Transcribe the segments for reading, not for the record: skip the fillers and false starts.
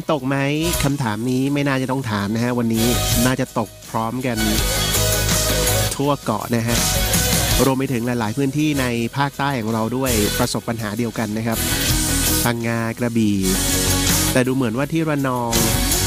ตกไหมคำถามนี้ไม่น่าจะต้องถามนะฮะวันนี้น่าจะตกพร้อมกันทั่วเกาะนะฮะรวมไปถึงหลายๆพื้นที่ในภาคใต้ของเราด้วยประสบปัญหาเดียวกันนะครับพังงากระบี่แต่ดูเหมือนว่าที่ระนอง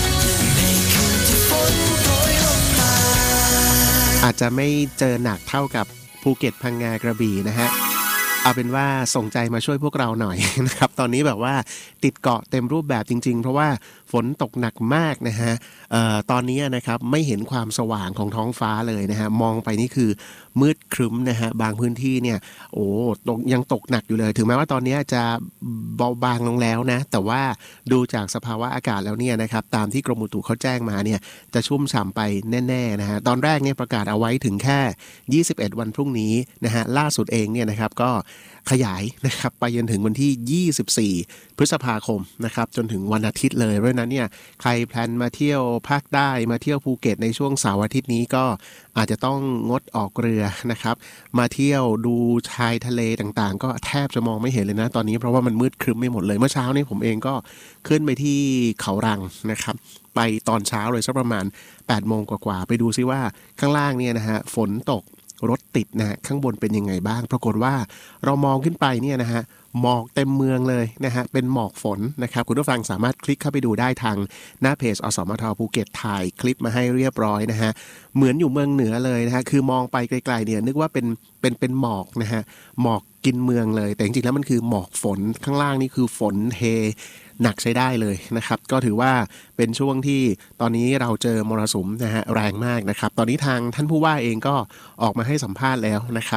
อาจจะไม่เจอหนักเท่ากับภูเก็ตพังงากระบี่นะฮะเอาเป็นว่าส่งใจมาช่วยพวกเราหน่อยนะครับตอนนี้แบบว่าติดเกาะเต็มรูปแบบจริงๆเพราะว่าฝนตกหนักมากนะฮะตอนนี้นะครับไม่เห็นความสว่างของท้องฟ้าเลยนะฮะมองไปนี่คือมืดครึ้มนะฮะบางพื้นที่เนี่ยโอ้ยังตกหนักอยู่เลยถึงแม้ว่าตอนนี้จะเบาบางลงแล้วนะแต่ว่าดูจากสภาวะอากาศแล้วเนี่ยนะครับตามที่กรมอุตุเขาแจ้งมาเนี่ยจะชุ่มฉ่ำไปแน่ๆนะฮะตอนแรกเนี่ยประกาศเอาไว้ถึงแค่21วันพรุ่งนี้นะฮะล่าสุดเองเนี่ยนะครับก็ขยายนะครับไปจนถึงวันที่24พฤษภาคมนะครับจนถึงวันอาทิตย์เลยเพราะนั้นเนี่ยใครแพลนมาเที่ยวภาคใต้มาเที่ยวภูเก็ตในช่วงเสาร์อาทิตย์นี้ก็อาจจะต้องงดออกเรือนะครับมาเที่ยวดูชายทะเลต่างๆก็แทบจะมองไม่เห็นเลยนะตอนนี้เพราะว่ามันมืดครึ้มไม่หมดเลยเมื่อเช้านี้ผมเองก็ขึ้นไปที่เขารังนะครับไปตอนเช้าเลยสักประมาณ8โมงกว่าๆไปดูซิว่าข้างล่างเนี่ยนะฮะฝนตกรถติดนะฮะข้างบนเป็นยังไงบ้างปรากฏว่าเรามองขึ้นไปเนี่ยนะฮะหมอกเต็มเมืองเลยนะฮะเป็นหมอกฝนนะครับคุณผู้ฟังสามารถคลิกเข้าไปดูได้ทางหน้าเพจอสมทภูเก็ตถ่ายคลิปมาให้เรียบร้อยนะฮะเหมือนอยู่เมืองเหนือเลยนะฮะคือมองไปไกลๆเนี่ยนึกว่าเป็นหมอกนะฮะหมอกกินเมืองเลยแต่จริงๆแล้วมันคือหมอกฝนข้างล่างนี่คือฝนเทหนักใช้ได้เลยนะครับก็ถือว่าเป็นช่วงที่ตอนนี้เราเจอมรสุมนะฮะแรงมากนะครับตอนนี้ทางท่านผู้ว่าเองก็ออกมาให้สัมภาษณ์แล้วนะครับ